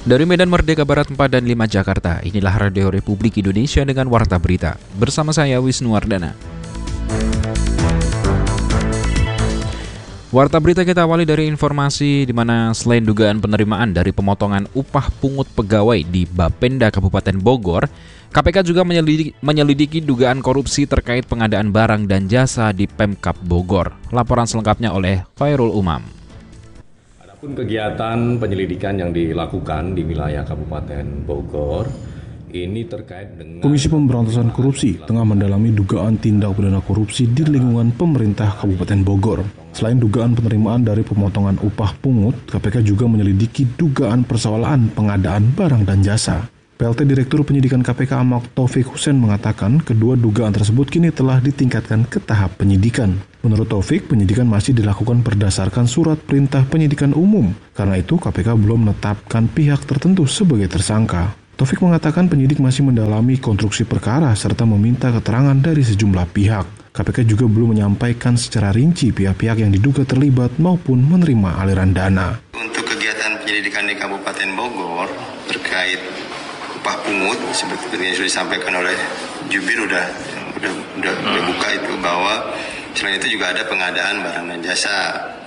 Dari Medan Merdeka Barat 4 dan 5 Jakarta, inilah Radio Republik Indonesia dengan Warta Berita. Bersama saya Wisnuwardana. Warta Berita kita awali dari informasi di mana selain dugaan penerimaan dari pemotongan upah pungut pegawai di Bapenda Kabupaten Bogor, KPK juga menyelidiki dugaan korupsi terkait pengadaan barang dan jasa di Pemkab Bogor. Laporan selengkapnya oleh Khairul Umam. Kegiatan penyelidikan yang dilakukan di wilayah Kabupaten Bogor ini terkait dengan Komisi Pemberantasan Korupsi tengah mendalami dugaan tindak pidana korupsi di lingkungan pemerintah Kabupaten Bogor. Selain dugaan penerimaan dari pemotongan upah pungut, KPK juga menyelidiki dugaan persoalan pengadaan barang dan jasa. PLT Direktur Penyidikan KPK Ahmad Taufik Hussein mengatakan kedua dugaan tersebut kini telah ditingkatkan ke tahap penyidikan. Menurut Taufik, penyidikan masih dilakukan berdasarkan surat perintah penyidikan umum. Karena itu, KPK belum menetapkan pihak tertentu sebagai tersangka. Taufik mengatakan penyidik masih mendalami konstruksi perkara serta meminta keterangan dari sejumlah pihak. KPK juga belum menyampaikan secara rinci pihak-pihak yang diduga terlibat maupun menerima aliran dana. Untuk kegiatan penyelidikan di Kabupaten Bogor terkait upah pungut seperti yang sudah disampaikan oleh Jubir udah buka itu bahwa selain itu juga ada pengadaan barang dan jasa.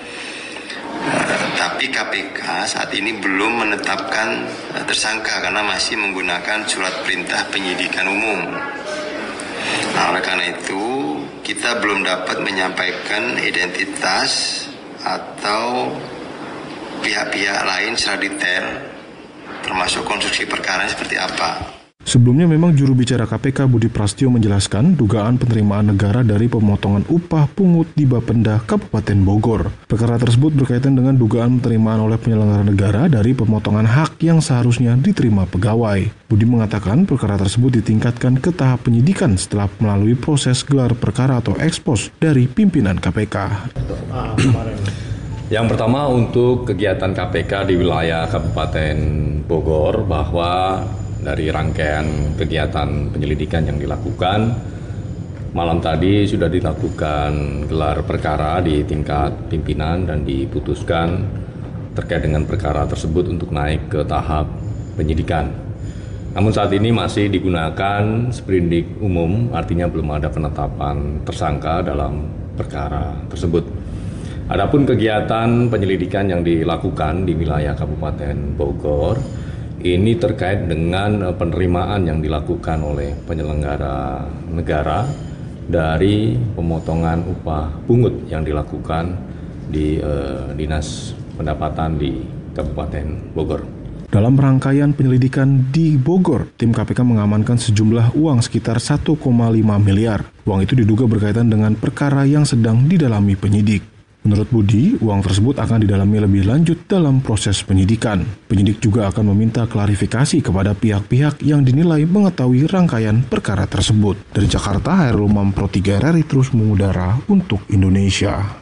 Tapi KPK saat ini belum menetapkan tersangka karena masih menggunakan surat perintah penyidikan umum. Nah, oleh karena itu kita belum dapat menyampaikan identitas atau pihak-pihak lain secara detail termasuk konstruksi perkara seperti apa. Sebelumnya memang juru bicara KPK Budi Prastyo menjelaskan dugaan penerimaan negara dari pemotongan upah pungut di Bapenda Kabupaten Bogor. Perkara tersebut berkaitan dengan dugaan penerimaan oleh penyelenggara negara dari pemotongan hak yang seharusnya diterima pegawai. Budi mengatakan perkara tersebut ditingkatkan ke tahap penyidikan setelah melalui proses gelar perkara atau ekspos dari pimpinan KPK. Yang pertama untuk kegiatan KPK di wilayah Kabupaten Bogor bahwa dari rangkaian kegiatan penyelidikan yang dilakukan, malam tadi sudah dilakukan gelar perkara di tingkat pimpinan dan diputuskan terkait dengan perkara tersebut untuk naik ke tahap penyidikan. Namun saat ini masih digunakan sprindik umum, artinya belum ada penetapan tersangka dalam perkara tersebut. Adapun kegiatan penyelidikan yang dilakukan di wilayah Kabupaten Bogor ini terkait dengan penerimaan yang dilakukan oleh penyelenggara negara dari pemotongan upah pungut yang dilakukan di Dinas Pendapatan di Kabupaten Bogor. Dalam rangkaian penyelidikan di Bogor, tim KPK mengamankan sejumlah uang sekitar 1,5 miliar. Uang itu diduga berkaitan dengan perkara yang sedang didalami penyidik. Menurut Budi, uang tersebut akan didalami lebih lanjut dalam proses penyidikan. Penyidik juga akan meminta klarifikasi kepada pihak-pihak yang dinilai mengetahui rangkaian perkara tersebut. Dari Jakarta, Khairul Umam Pro 3 RRI terus mengudara untuk Indonesia.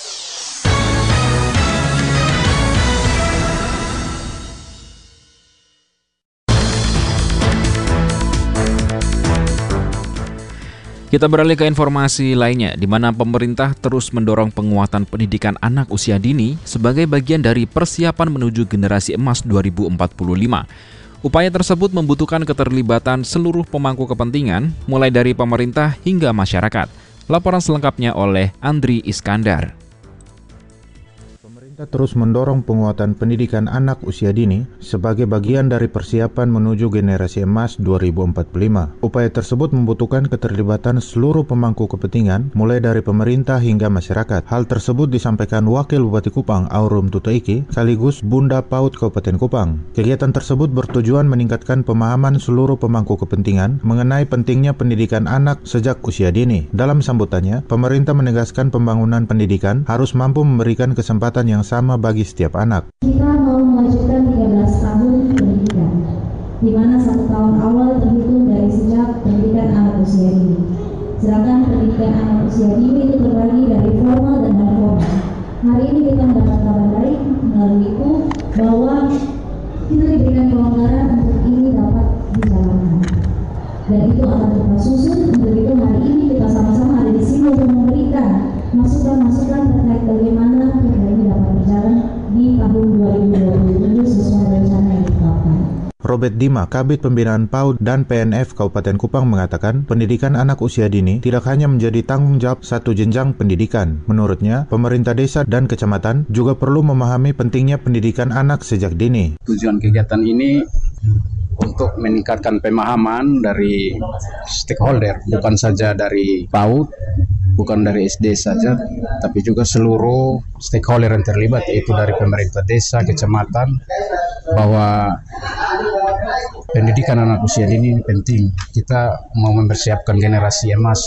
Kita beralih ke informasi lainnya, di mana pemerintah terus mendorong penguatan pendidikan anak usia dini sebagai bagian dari persiapan menuju generasi emas 2045. Upaya tersebut membutuhkan keterlibatan seluruh pemangku kepentingan, mulai dari pemerintah hingga masyarakat. Laporan selengkapnya oleh Andri Iskandar. Pemerintah terus mendorong penguatan pendidikan anak usia dini sebagai bagian dari persiapan menuju generasi emas 2045. Upaya tersebut membutuhkan keterlibatan seluruh pemangku kepentingan, mulai dari pemerintah hingga masyarakat. Hal tersebut disampaikan Wakil Bupati Kupang, Aurum Tutoiki, sekaligus Bunda PAUD Kabupaten Kupang. Kegiatan tersebut bertujuan meningkatkan pemahaman seluruh pemangku kepentingan mengenai pentingnya pendidikan anak sejak usia dini. Dalam sambutannya, pemerintah menegaskan pembangunan pendidikan harus mampu memberikan kesempatan yang sama bagi setiap anak. Kita mau memajukan 13 tahun pendidikan, di mana 1 tahun awal terhitung dari sejak pendidikan anak usia dini. Sedangkan pendidikan anak usia dini itu terbagi dari formal dan non formal. Hari ini kita mendapat kabar baik melalui itu bahwa kita diberikan kelonggaran untuk ini dapat dijalankan. Dan itu akan kita susun. Untuk itu hari ini kita sama-sama ada di sini untuk memberikan masukan-masukan terkait bagaimana perda ini dapat berjalan di tahun 2027 sesuai rencana yang ditetapkan. Robert Dima, Kabid Pembinaan PAUD dan PNF Kabupaten Kupang mengatakan, pendidikan anak usia dini tidak hanya menjadi tanggung jawab satu jenjang pendidikan. Menurutnya, pemerintah desa dan kecamatan juga perlu memahami pentingnya pendidikan anak sejak dini. Tujuan kegiatan ini untuk meningkatkan pemahaman dari stakeholder, bukan saja dari PAUD, bukan dari SD saja, tapi juga seluruh stakeholder yang terlibat, yaitu dari pemerintah desa, kecamatan, bahwa pendidikan anak usia dini penting. Kita mau mempersiapkan generasi emas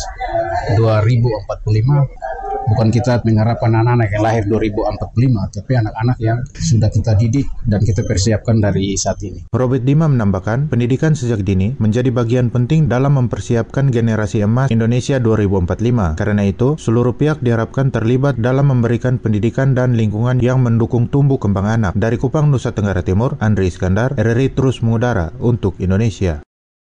2045. Bukan kita mengharapkan anak-anak yang lahir 2045, tapi anak-anak yang sudah kita didik dan kita persiapkan dari saat ini. Robert Dima menambahkan, pendidikan sejak dini menjadi bagian penting dalam mempersiapkan generasi emas Indonesia 2045. Karena itu, seluruh pihak diharapkan terlibat dalam memberikan pendidikan dan lingkungan yang mendukung tumbuh kembang anak. Dari Kupang, Nusa Tenggara Timur, Andri Iskandar, RRI terus mengudara untuk Indonesia.